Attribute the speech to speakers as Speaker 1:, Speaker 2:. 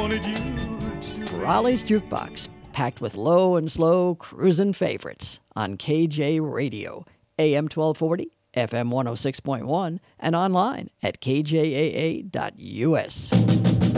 Speaker 1: wanted you to.
Speaker 2: Raleigh's Jukebox, packed with low and slow cruisin' favorites on KJ Radio, AM 1240, FM 106.1, and online at kjaa.us.